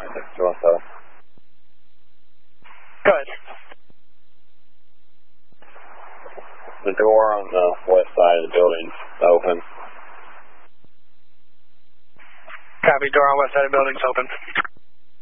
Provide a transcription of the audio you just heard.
217. Go ahead. The door on the west side of the building's open. Copy, door on west side of the building's open.